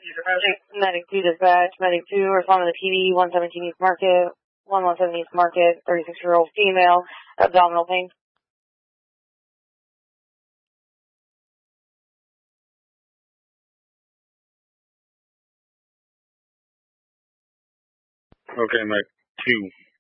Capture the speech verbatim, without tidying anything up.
Medic two dispatch, Medic two, respond to the P D, one seventeen East Market, one one seven East Market, thirty-six-year-old female, abdominal pain. Okay, Medic two.